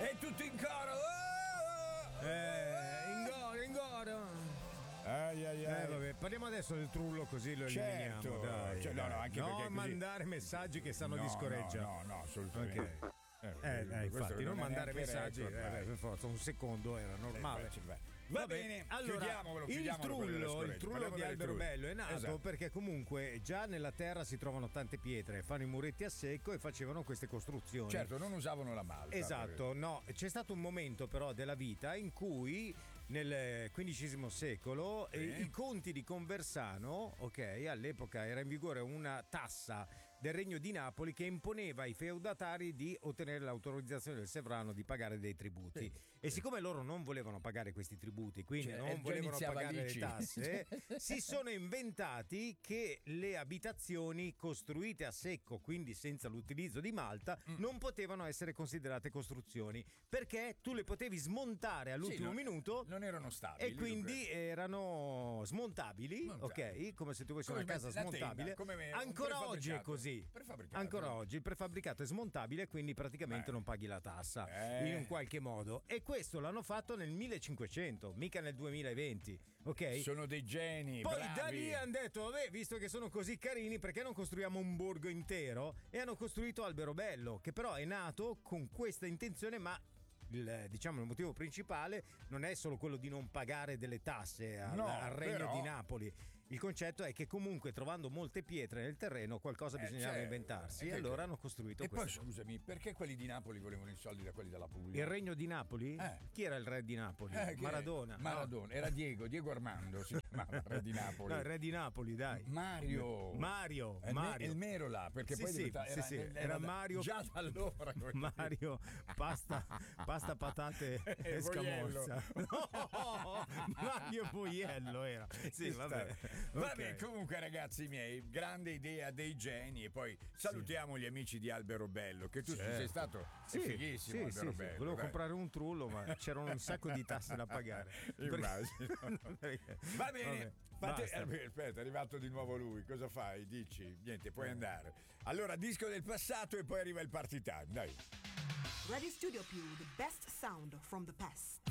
E tutto in coro. In goro. Vabbè, parliamo adesso del trullo, così lo eliminiamo. Certo. Dai, Cioè, no, anche perché così... mandare messaggi che sanno di scoreggia. No, assolutamente. Okay. Infatti, non mandare messaggi per forza, un secondo era normale. Va bene, allora il trullo di Alberobello è nato perché comunque già nella terra si trovano tante pietre, fanno i muretti a secco e facevano queste costruzioni. Certo, non usavano la malta. Esatto, no, c'è stato un momento però della vita in cui nel XV secolo i conti di Conversano, ok, all'epoca era in vigore una tassa del Regno di Napoli che imponeva ai feudatari di ottenere l'autorizzazione del sovrano di pagare dei tributi. E siccome loro non volevano pagare questi tributi, quindi non volevano pagare le tasse, si sono inventati che le abitazioni costruite a secco, quindi senza l'utilizzo di malta, non potevano essere considerate costruzioni, perché tu le potevi smontare all'ultimo minuto. Non erano stabili. E quindi erano smontabili, ok? Come se tu avessi una casa smontabile. Ancora oggi è così. Ancora oggi il prefabbricato è smontabile, quindi praticamente non paghi la tassa in un qualche modo. E questo l'hanno fatto nel 1500, mica nel 2020, ok? Sono dei geni. Poi bravi. da lì hanno detto, vabbè, visto che sono così carini, perché non costruiamo un borgo intero? E hanno costruito Alberobello, che però è nato con questa intenzione, ma il motivo principale non è solo quello di non pagare delle tasse al Regno di Napoli. Il concetto è che comunque trovando molte pietre nel terreno qualcosa bisognava inventarsi e allora hanno costruito questo. E poi scusami, perché quelli di Napoli volevano i soldi da quelli della Puglia? Il Regno di Napoli? Chi era il re di Napoli? Maradona. Era Diego Armando si chiamava il re di Napoli. No, il re di Napoli, dai. Mario. Il Merola, perché poi era Mario. Già da allora. Mario pasta patate e scamorza. No, Mario Boiello era. Sì, vabbè. Vabbè, comunque ragazzi miei, grande idea dei geni. E poi salutiamo gli amici di Alberobello, che tu sei stato fighissimo. Alberobello. Volevo comprare un trullo, ma c'erano un sacco di tasse da pagare. Immagino. Va bene. Aspetta, è arrivato di nuovo lui. Cosa fai? Dici? Niente, puoi andare. Allora, disco del passato e poi arriva il party time. Dai. Radio Studio Più, the best sound from the past.